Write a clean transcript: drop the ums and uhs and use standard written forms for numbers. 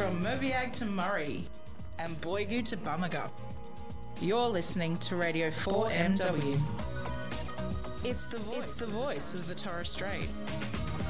From Moviag to Murray and Boigu to Bamaga. You're listening to Radio 4MW. It's the voice of the Torres Strait.